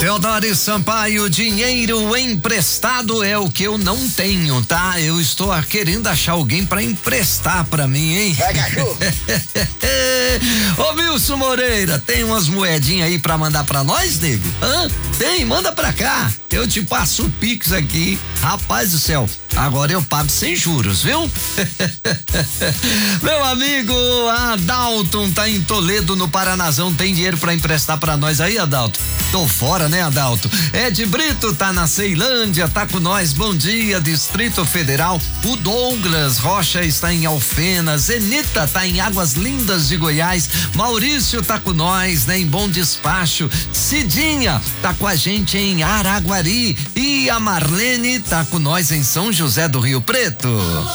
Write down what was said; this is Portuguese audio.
Teodoro Sampaio, dinheiro emprestado é o que eu não tenho, tá? Eu estou querendo achar alguém pra emprestar pra mim, hein? Vai, cachorro. Ô Wilson Moreira, tem umas moedinhas aí pra mandar pra nós, nego? Hã? Tem, manda pra cá. Eu te passo o Pix aqui. Rapaz do céu, agora eu pago sem juros, viu? Meu amigo Adalton tá em Toledo, no Paranazão. Tem dinheiro pra emprestar pra nós aí, Adalton? Tô fora, né, Adalto? Ed Brito tá na Ceilândia, tá com nós. Bom dia, Distrito Federal. O Douglas Rocha está em Alfenas. Zenita tá em Águas Lindas de Goiás. Maurício tá com nós, né, em Bom Despacho. Cidinha tá com a gente em Araguari. E a Marlene tá com nós em São José do Rio Preto.